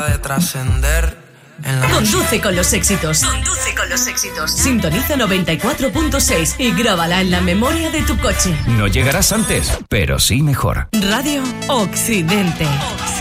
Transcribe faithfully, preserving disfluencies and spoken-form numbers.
de trascender en la... Conduce con los éxitos. Conduce con los éxitos. Sintoniza noventa y cuatro punto seis y grábala en la memoria de tu coche. No llegarás antes, pero sí mejor. Radio Occidente.